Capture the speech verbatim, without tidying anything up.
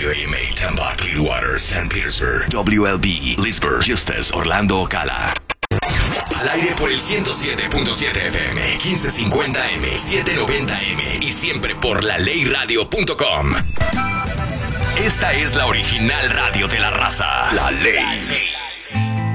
W A M A, Tampa, Clearwater, Saint Petersburg, W L B, Leesburg, Justus, Orlando, Ocala. Al aire por el ciento siete punto siete F M, quince cincuenta M, setecientos noventa M y siempre por la ley radio punto com. Esta es la original radio de la raza. La Ley.